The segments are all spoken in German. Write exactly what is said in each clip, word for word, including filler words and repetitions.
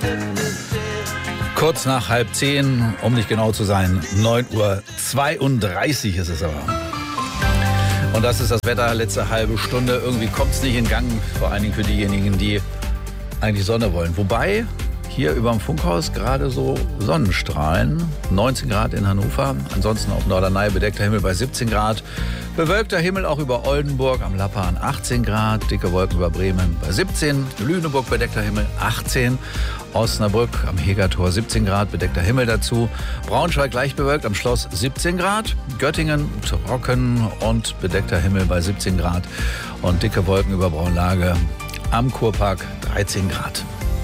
Kurz nach halb zehn, um nicht genau zu sein, neun Uhr zweiunddreißig ist es aber. Und das ist das Wetter, letzte halbe Stunde. Irgendwie kommt es nicht in Gang, vor allen Dingen für diejenigen, die eigentlich Sonne wollen. Wobei hier über dem Funkhaus gerade so Sonnenstrahlen, neunzehn Grad in Hannover, ansonsten auf Norderney bedeckter Himmel bei siebzehn Grad, bewölkter Himmel auch über Oldenburg, am Lappan achtzehn Grad, dicke Wolken über Bremen bei siebzehn, Lüneburg bedeckter Himmel achtzehn, Osnabrück am Hegertor siebzehn Grad, bedeckter Himmel dazu, Braunschweig leicht bewölkt, am Schloss siebzehn Grad, Göttingen trocken und bedeckter Himmel bei siebzehn Grad und dicke Wolken über Braunlage, am Kurpark dreizehn Grad.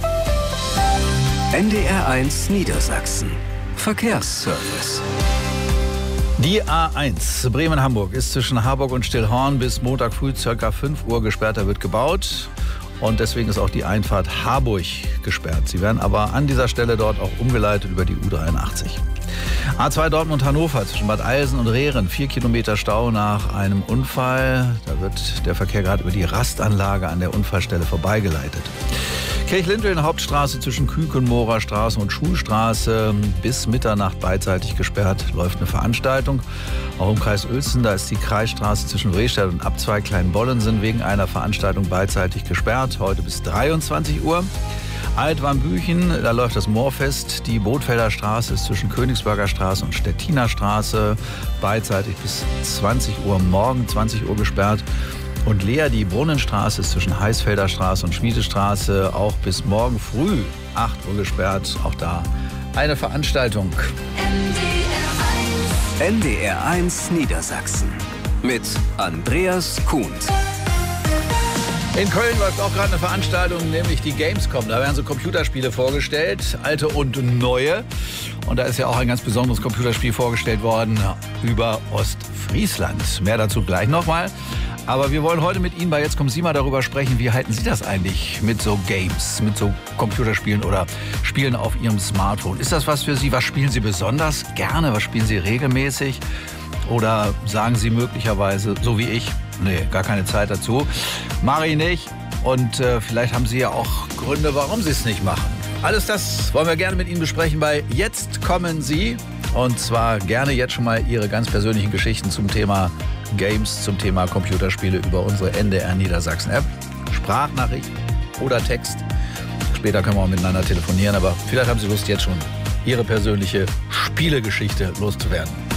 N D R eins Niedersachsen. Verkehrsservice. Die A eins Bremen-Hamburg ist zwischen Harburg und Stillhorn bis Montag früh ca. fünf Uhr gesperrt. Da wird gebaut und deswegen ist auch die Einfahrt Harburg gesperrt. Sie werden aber an dieser Stelle dort auch umgeleitet über die U dreiundachtzig. A zwei Dortmund-Hannover zwischen Bad Eilsen und Rehren. Vier Kilometer Stau nach einem Unfall. Da wird der Verkehr gerade über die Rastanlage an der Unfallstelle vorbeigeleitet. Kirchlindwillen Hauptstraße zwischen Kükenmoorer Straße und Schulstraße bis Mitternacht beidseitig gesperrt. Läuft eine Veranstaltung. Auch im Kreis Uelzen, da ist die Kreisstraße zwischen Wrestedt und Abzweig Kleinbollensen wegen einer Veranstaltung beidseitig gesperrt. Heute bis dreiundzwanzig Uhr. Altwarmbüchen, da läuft das Moorfest. Die Bootfelder Straße ist zwischen Königsberger Straße und Stettiner Straße beidseitig bis zwanzig Uhr morgen, zwanzig Uhr gesperrt. Und Lea, die Brunnenstraße ist zwischen Heißfelder Straße und Schmiedestraße auch bis morgen früh acht Uhr gesperrt. Auch da eine Veranstaltung. N D R eins Niedersachsen mit Andreas Kuhns. In Köln läuft auch gerade eine Veranstaltung, nämlich die Gamescom. Da werden so Computerspiele vorgestellt, alte und neue. Und da ist ja auch ein ganz besonderes Computerspiel vorgestellt worden über Ostfriesland. Mehr dazu gleich nochmal. Aber wir wollen heute mit Ihnen bei Jetzt kommen Sie mal darüber sprechen, wie halten Sie das eigentlich mit so Games, mit so Computerspielen oder Spielen auf Ihrem Smartphone? Ist das was für Sie? Was spielen Sie besonders gerne? Was spielen Sie regelmäßig? Oder sagen Sie möglicherweise, so wie ich, nee, gar keine Zeit dazu, mache ich nicht. Und äh, vielleicht haben Sie ja auch Gründe, warum Sie es nicht machen. Alles das wollen wir gerne mit Ihnen besprechen bei Jetzt kommen Sie. Und zwar gerne jetzt schon mal Ihre ganz persönlichen Geschichten zum Thema Games, zum Thema Computerspiele über unsere N D R Niedersachsen App. Sprachnachricht oder Text. Später können wir auch miteinander telefonieren, aber vielleicht haben Sie Lust, jetzt schon Ihre persönliche Spielegeschichte loszuwerden.